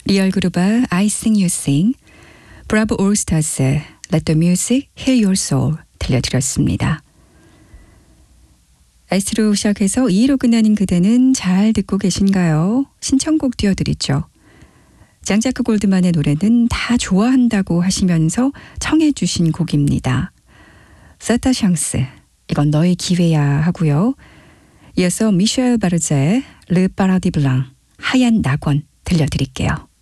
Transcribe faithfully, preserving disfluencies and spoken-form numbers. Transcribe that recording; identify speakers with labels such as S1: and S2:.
S1: 리얼 그루바 I Sing You Sing, 브라보 올스타즈의 Let the Music Heal Your Soul 들려드렸습니다. S로 시작해서 E로 끝나는 그대는 잘 듣고 계신가요? 신청곡 띄워드리죠. 장자크 골드만의 노래는 다 좋아한다고 하시면서 청해 주신 곡입니다. 사타 샹스, 이건 너의 기회야 하고요. 이어서 미셸 바르자의 르 파라디 블랑, 하얀 낙원 들려드릴게요.